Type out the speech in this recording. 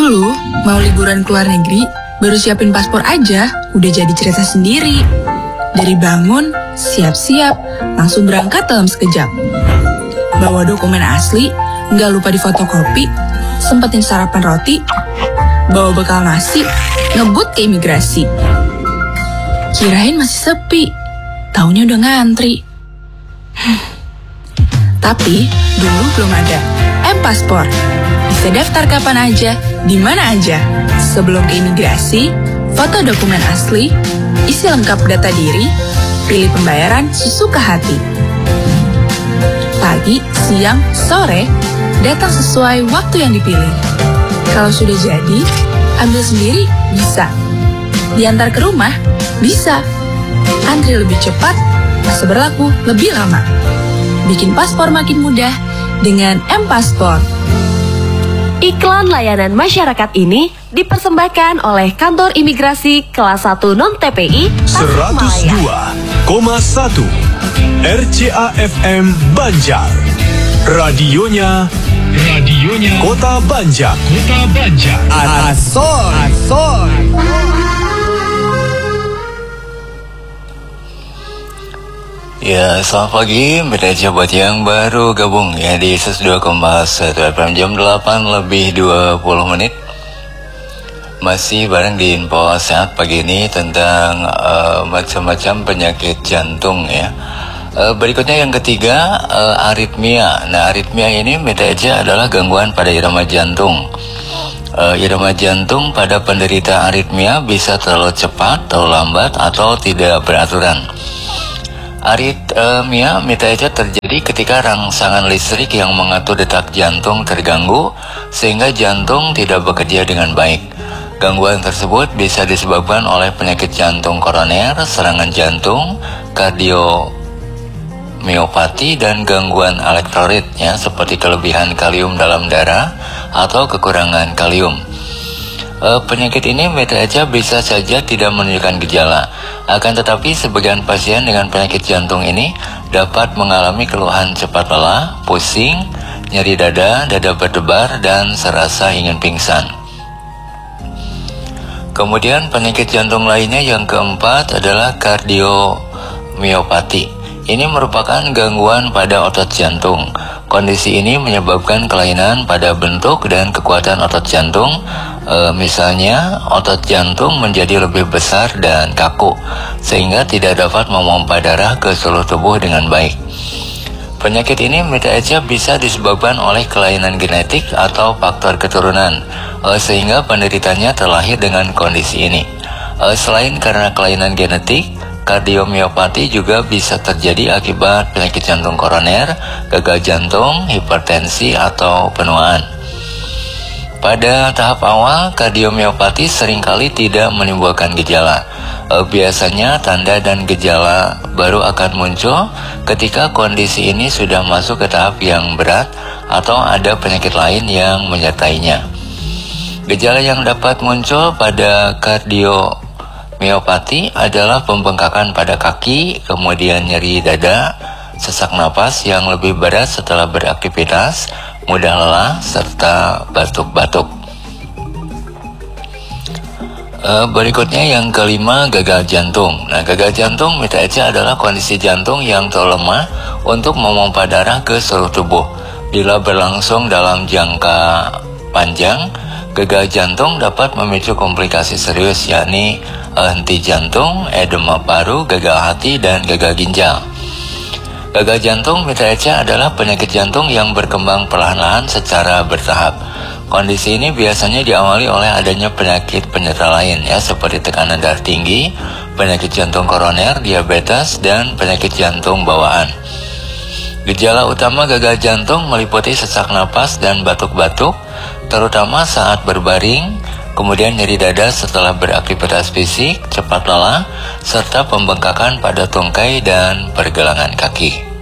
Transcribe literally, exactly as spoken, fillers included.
Dulu, mau liburan ke luar negeri, baru siapin paspor aja, udah jadi cerita sendiri. Dari bangun, siap-siap, langsung berangkat dalam sekejap. Bawa dokumen asli, nggak lupa difotokopi, sempetin sarapan roti, bawa bekal nasi, ngebut ke imigrasi. Kirain masih sepi, taunya udah ngantri. Tapi dulu belum ada M-Paspor. Bisa daftar kapan aja, di mana aja. Sebelum ke imigrasi, foto dokumen asli, isi lengkap data diri, pilih pembayaran sesuka hati. Pagi, siang, sore, datang sesuai waktu yang dipilih. Kalau sudah jadi, ambil sendiri bisa. Diantar ke rumah, bisa. Antri lebih cepat, masa berlaku lebih lama. Bikin paspor makin mudah dengan M-Paspor. Iklan layanan masyarakat ini dipersembahkan oleh Kantor Imigrasi Kelas satu Non-T P I seratus dua koma satu R C A F M Banjar. Radionya Radionya Kota Banjar. Kota Banjar. Asol Asol Ya, selamat pagi, beda buat yang baru gabung ya di seratus dua koma satu F M jam delapan lebih dua puluh menit. Masih bareng di info sehat pagi ini tentang uh, macam-macam penyakit jantung ya. Uh, berikutnya yang ketiga, uh, aritmia. Nah, aritmia ini beda aja adalah gangguan pada irama jantung. Uh, irama jantung pada penderita aritmia bisa terlalu cepat, terlalu lambat, atau tidak beraturan. Aritmia mitaeja terjadi ketika rangsangan listrik yang mengatur detak jantung terganggu sehingga jantung tidak bekerja dengan baik. Gangguan tersebut bisa disebabkan oleh penyakit jantung koroner, serangan jantung, kardiomiopati, dan gangguan elektrolit ya, seperti kelebihan kalium dalam darah atau kekurangan kalium. Uh, penyakit ini mitaeja bisa saja tidak menunjukkan gejala. Akan tetapi sebagian pasien dengan penyakit jantung ini dapat mengalami keluhan cepat lelah, pusing, nyeri dada, dada berdebar, dan serasa ingin pingsan. Kemudian penyakit jantung lainnya yang keempat adalah kardiomiopati. Ini merupakan gangguan pada otot jantung. Kondisi ini menyebabkan kelainan pada bentuk dan kekuatan otot jantung. E, misalnya, otot jantung menjadi lebih besar dan kaku, sehingga tidak dapat memompa darah ke seluruh tubuh dengan baik. Penyakit ini mitaeja bisa disebabkan oleh kelainan genetik atau faktor keturunan, e, sehingga penderitanya terlahir dengan kondisi ini. E, selain karena kelainan genetik, kardiomiopati juga bisa terjadi akibat penyakit jantung koroner, gagal jantung, hipertensi, atau penuaan. Pada tahap awal, kardiomiopati seringkali tidak menimbulkan gejala. E, biasanya tanda dan gejala baru akan muncul ketika kondisi ini sudah masuk ke tahap yang berat atau ada penyakit lain yang menyertainya. Gejala yang dapat muncul pada kardio miopati adalah pembengkakan pada kaki, kemudian nyeri dada, sesak napas yang lebih berat setelah beraktivitas, mudah lelah, serta batuk-batuk. E, berikutnya yang kelima, gagal jantung. Nah, gagal jantung mitaeja adalah kondisi jantung yang terlalu lemah untuk memompa darah ke seluruh tubuh. Bila berlangsung dalam jangka panjang, gagal jantung dapat memicu komplikasi serius, yakni henti jantung, edema paru, gagal hati, dan gagal ginjal. Gagal jantung mitaeja adalah penyakit jantung yang berkembang perlahan-lahan secara bertahap. Kondisi ini biasanya diawali oleh adanya penyakit penyerta lain ya, seperti tekanan darah tinggi, penyakit jantung koroner, diabetes, dan penyakit jantung bawaan. Gejala utama gagal jantung meliputi sesak napas dan batuk-batuk, terutama saat berbaring, kemudian nyeri dada setelah beraktivitas fisik, cepat lelah, serta pembengkakan pada tungkai dan pergelangan kaki.